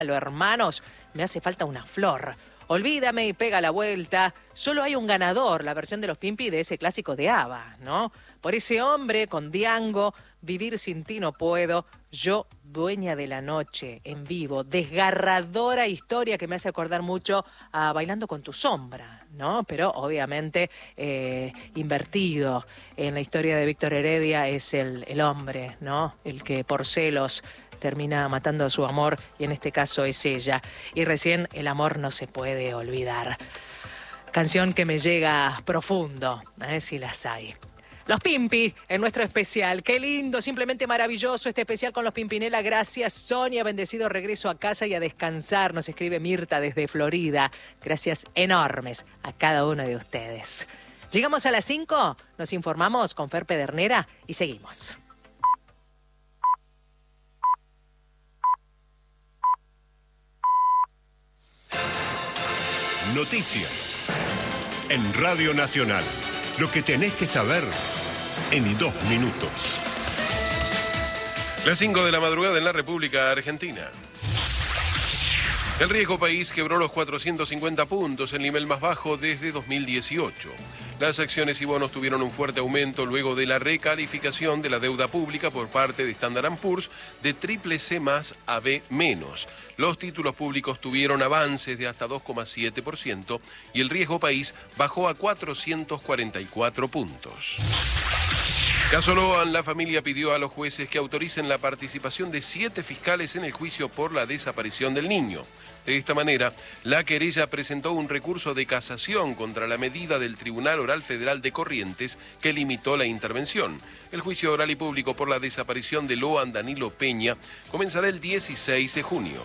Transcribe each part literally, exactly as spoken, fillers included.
Los hermanos, me hace falta una flor. Olvídame y pega la vuelta. Solo hay un ganador, la versión de los Pimpi de ese clásico de ABBA, ¿no? Por ese hombre con Diango, vivir sin ti no puedo. Yo, dueña de la noche, en vivo. Desgarradora historia que me hace acordar mucho a Bailando con tu sombra, ¿no? Pero obviamente eh, invertido. En la historia de Víctor Heredia es el, el hombre, ¿no? El que por celos termina matando a su amor, y en este caso es ella. Y recién el amor no se puede olvidar. Canción que me llega profundo, ¿eh? Si las hay. Los Pimpi en nuestro especial. Qué lindo, simplemente maravilloso este especial con los Pimpinela. Gracias, Sonia. Bendecido regreso a casa y a descansar. Nos escribe Mirta desde Florida. Gracias enormes a cada uno de ustedes. Llegamos a las cinco, nos informamos con Fer Pedernera y seguimos. Noticias en Radio Nacional. Lo que tenés que saber en dos minutos. Las cinco de la madrugada en la República Argentina. El riesgo país quebró los cuatrocientos cincuenta puntos, el nivel más bajo desde dos mil dieciocho. Las acciones y bonos tuvieron un fuerte aumento luego de la recalificación de la deuda pública por parte de Standard and Poor's de triple C más a B menos. Los títulos públicos tuvieron avances de hasta dos coma siete por ciento y el riesgo país bajó a cuatrocientos cuarenta y cuatro puntos. Caso Loan, la familia pidió a los jueces que autoricen la participación de siete fiscales en el juicio por la desaparición del niño. De esta manera, la querella presentó un recurso de casación contra la medida del Tribunal Oral Federal de Corrientes que limitó la intervención. El juicio oral y público por la desaparición de Loan Danilo Peña comenzará el dieciséis de junio.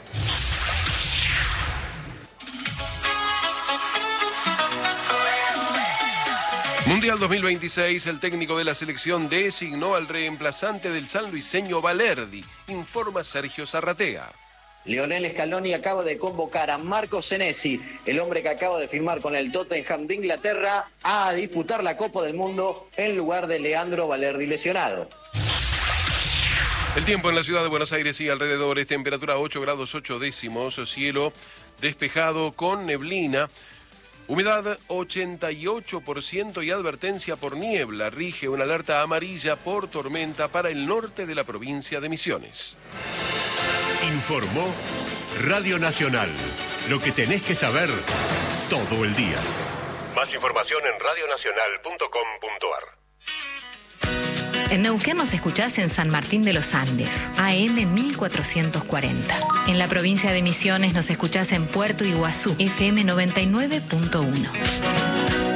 Mundial dos mil veintiséis, el técnico de la selección designó al reemplazante del sanluiseño Balerdi, informa Sergio Zarratea. Lionel Scaloni acaba de convocar a Marco Senesi, el hombre que acaba de firmar con el Tottenham de Inglaterra, a disputar la Copa del Mundo en lugar de Leandro Balerdi lesionado. El tiempo en la ciudad de Buenos Aires y alrededores, temperatura ocho grados ocho décimos, cielo despejado con neblina. Humedad ochenta y ocho por ciento y advertencia por niebla. Rige una alerta amarilla por tormenta para el norte de la provincia de Misiones. Informó Radio Nacional. Lo que tenés que saber todo el día. Más información en radio nacional punto com punto ar. En Neuquén nos escuchás en San Martín de los Andes, A M mil cuatrocientos cuarenta. En la provincia de Misiones nos escuchás en Puerto Iguazú, F M noventa y nueve punto uno.